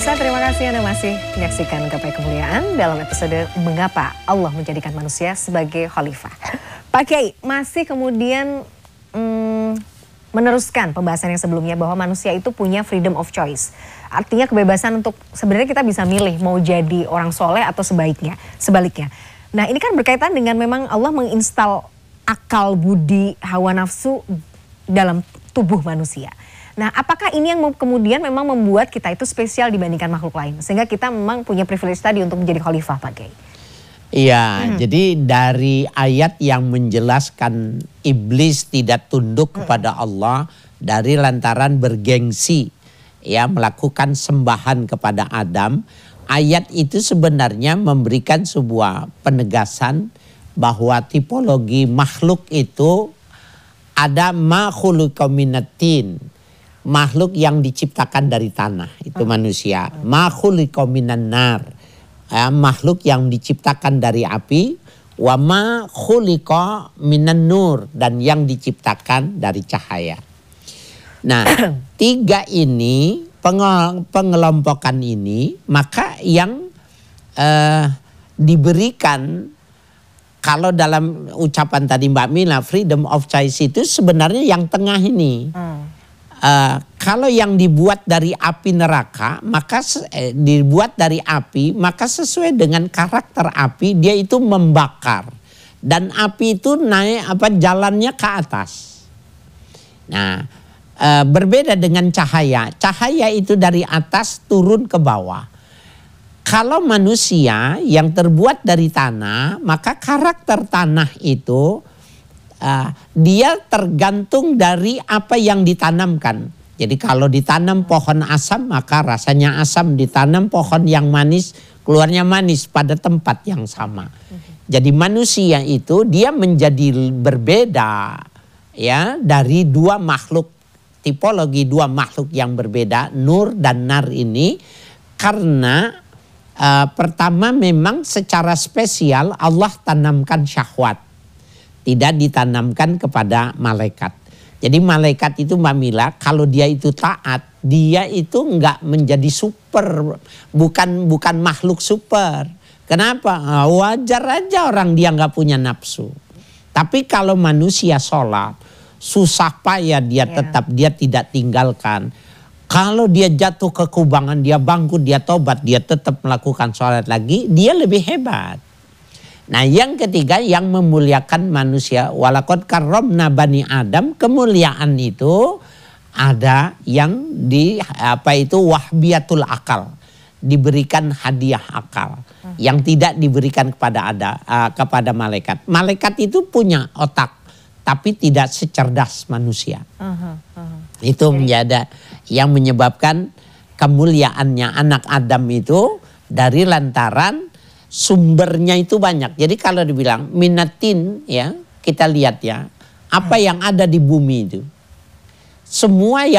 Pemirsa, terima kasih Anda masih menyaksikan Gapai Kemuliaan dalam episode Mengapa Allah Menjadikan Manusia Sebagai Khalifah. Pak Kiai, masih kemudian meneruskan pembahasan yang sebelumnya bahwa manusia itu punya freedom of choice. Artinya kebebasan untuk sebenarnya kita bisa milih mau jadi orang soleh atau sebaliknya. Nah, ini kan berkaitan dengan memang Allah menginstal akal, budi, hawa nafsu dalam tubuh manusia. Nah, apakah ini yang kemudian memang membuat kita itu spesial dibandingkan makhluk lain? Sehingga kita memang punya privilege tadi untuk menjadi khalifah, Pak Kiai. Iya, jadi dari ayat yang menjelaskan iblis tidak tunduk kepada Allah dari lantaran bergengsi, ya, melakukan sembahan kepada Adam. Ayat itu sebenarnya memberikan sebuah penegasan bahwa tipologi makhluk itu ada ma khuliqa minatin, makhluk yang diciptakan dari tanah, itu manusia. Ma khuliqa minan nar, makhluk yang diciptakan dari api. Wa ma khuliqa minan nur, dan yang diciptakan dari cahaya. Nah, tiga ini, pengelompokan ini, maka yang diberikan, kalau dalam ucapan tadi Mbak Mila, freedom of choice itu sebenarnya yang tengah ini. Kalau yang dibuat dari api neraka, maka dibuat dari api, maka sesuai dengan karakter api, dia itu membakar. Dan api itu naik jalannya ke atas. Nah, berbeda dengan cahaya. Cahaya itu dari atas turun ke bawah. Kalau manusia yang terbuat dari tanah, maka karakter tanah itu dia tergantung dari apa yang ditanamkan. Jadi kalau ditanam pohon asam, maka rasanya asam. Ditanam pohon yang manis, keluarnya manis pada tempat yang sama. Jadi manusia itu dia menjadi berbeda, ya, dari dua makhluk, tipologi dua makhluk yang berbeda, nur dan nar ini, karena pertama memang secara spesial Allah tanamkan syahwat. Tidak ditanamkan kepada malaikat. Jadi malaikat itu Mbak Mila, kalau dia itu taat, dia itu enggak menjadi super, bukan makhluk super. Kenapa? Wajar aja orang dia enggak punya nafsu. Tapi kalau manusia sholat, susah payah dia tetap, dia tidak tinggalkan. Kalau dia jatuh ke kubangan, dia bangkit, dia tobat, dia tetap melakukan sholat lagi, dia lebih hebat. Nah, yang ketiga yang memuliakan manusia, walaqad karramna bani Adam, kemuliaan itu ada yang wahbiyatul akal, diberikan hadiah akal, yang tidak diberikan kepada malaikat. Malaikat itu punya otak, tapi tidak secerdas manusia. Itu menjadi yang menyebabkan kemuliaannya anak Adam itu dari lantaran sumbernya itu banyak. Jadi kalau dibilang minatin, ya, kita lihat ya, apa yang ada di bumi itu. Semua yang